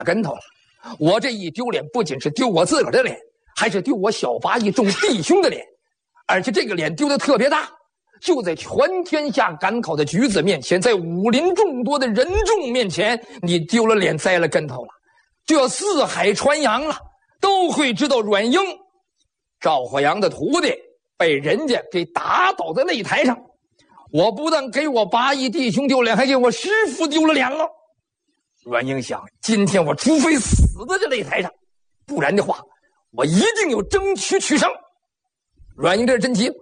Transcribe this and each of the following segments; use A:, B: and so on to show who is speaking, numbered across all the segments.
A: 跟头了。我这一丢脸，不仅是丢我自个儿的脸，还是丢我小八一众弟兄的脸，而且这个脸丢得特别大，就在全天下赶考的举子面前，在武林众多的人众面前，你丢了脸，栽了跟头了，就要四海传扬了，都会知道阮英赵火阳的徒弟被人家给打倒在擂台上。我不但给我八义弟兄丢脸，还给我师父丢了脸了。阮英想，今天我除非死在这擂台上，不然的话我一定要争取取胜。阮英这是真急了，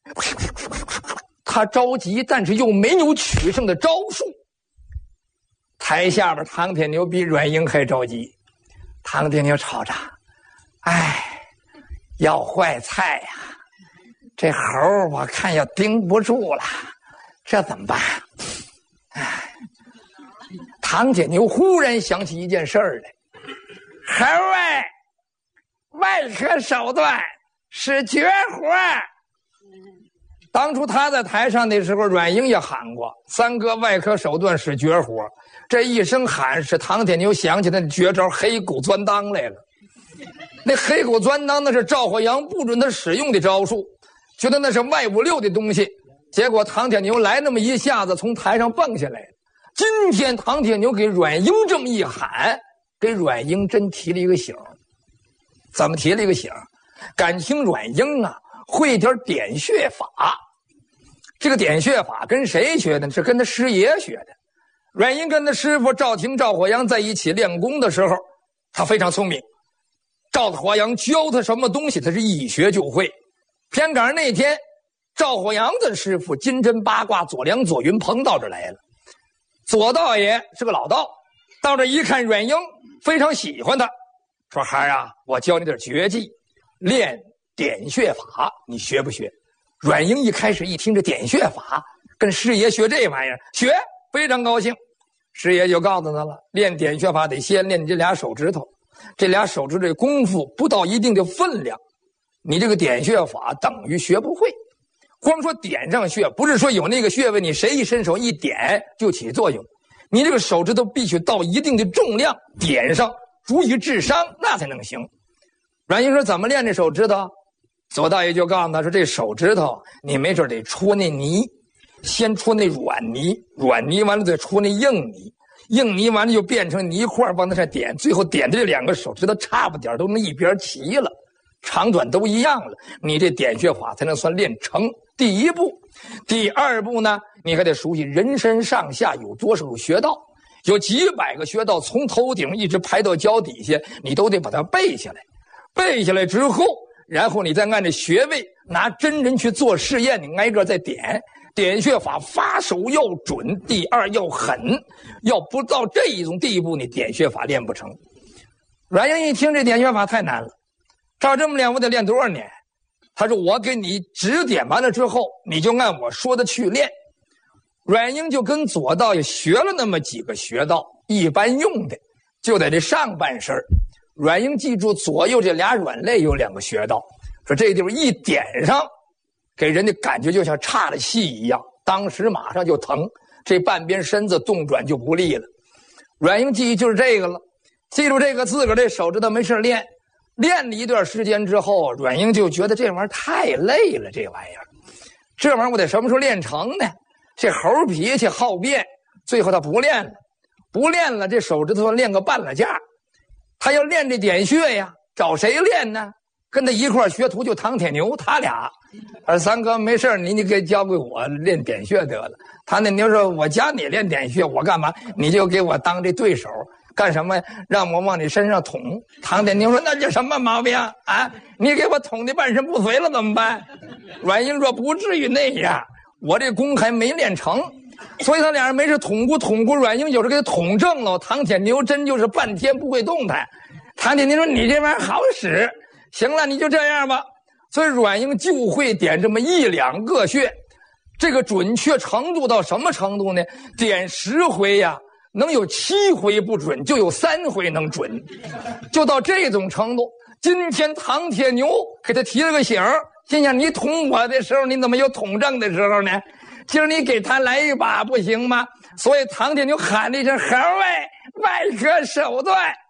A: 他着急，但是又没有取胜的招数。台下边唐铁牛比阮英还着急。唐铁牛吵着，哎，要坏菜呀，这猴我看要盯不住了，这怎么办？哎，唐铁牛忽然想起一件事儿来，猴儿外科手段是绝活。当初他在台上的时候，阮英也喊过三哥外科手段是绝活。这一声喊，使唐铁牛想起那绝招黑狗钻裆来了。那黑狗钻裆那是赵火阳不准他使用的招数，觉得那是外五六的东西，结果唐铁牛来那么一下子从台上蹦下来。今天唐铁牛给阮英这么一喊，给阮英真提了一个醒。怎么提了一个醒？感情阮英啊会点点穴法。这个点穴法跟谁学的？是跟他师爷学的。阮英跟他师傅赵廷赵火阳在一起练功的时候，他非常聪明，赵火阳教他什么东西他是一学就会。偏赶上那天赵火阳的师傅金针八卦左梁左云鹏到这来了。左道爷是个老道，到这一看阮英非常喜欢他，说孩儿啊，我教你点绝技，练点穴法，你学不学？阮英一开始一听这点穴法，跟师爷学这玩意儿，学，非常高兴。师爷就告诉他了，练点穴法得先练你这俩手指头，这俩手指这功夫不到一定的分量，你这个点穴法等于学不会。光说点上穴，不是说有那个穴位你谁一伸手一点就起作用，你这个手指头必须到一定的重量，点上足以致伤，那才能行。阮英说怎么练这手指头？左道爷就告诉他说，这手指头你没准得戳那泥，先戳那软泥，软泥完了再戳那硬泥，硬泥完了就变成泥块往那上点，最后点的这两个手指头差不点都那一边齐了，长短都一样了，你这点穴法才能算练成。第一步。第二步呢，你还得熟悉人身上下有多少个穴道，有几百个穴道，从头顶一直排到脚底下，你都得把它背下来。背下来之后，然后你再按着穴位拿真人去做试验，你挨个再点。点穴法发手要准，第二要狠，要不到这一种地步，你点穴法练不成。阮英一听这点穴法太难了，照这么练我得练多少年？他说我给你指点完了之后，你就按我说的去练。阮英就跟左道也学了那么几个穴道，一般用的就在这上半身。阮英记住左右这俩软肋有两个穴道，说这地方一点上，给人的感觉就像岔了气一样，当时马上就疼，这半边身子动转就不利了。阮英记忆就是这个了，记住这个自个儿这手指头没事练，练了一段时间之后，阮英就觉得这玩意儿太累了，这玩意儿，这玩意儿我得什么时候练成呢？这猴脾气好变，最后他不练了，不练了，这手指头练个半拉架。他要练这点穴呀，找谁练呢？跟他一块学徒就唐铁牛，他俩。三哥没事你给交给我练点穴得了。唐铁牛说我教你练点穴，我干嘛？你就给我当这对手。干什么？让我往你身上捅。唐铁牛说那叫什么毛病啊？你给我捅的半身不遂了怎么办？阮英说不至于那样，我这功还没练成。所以他俩人没事捅咕，阮英有时给他捅正了。唐铁牛真就是半天不会动弹。唐铁牛说你这玩意儿好使，行了你就这样吧。所以阮英就会点这么一两个穴，这个准确程度到什么程度呢？点10回呀，能有7回不准，就有3回能准，就到这种程度。今天唐铁牛给他提了个醒，心想你捅我的时候你怎么有捅正的时候呢？今儿你给他来一把不行吗？所以唐铁牛喊了一声猴外科手段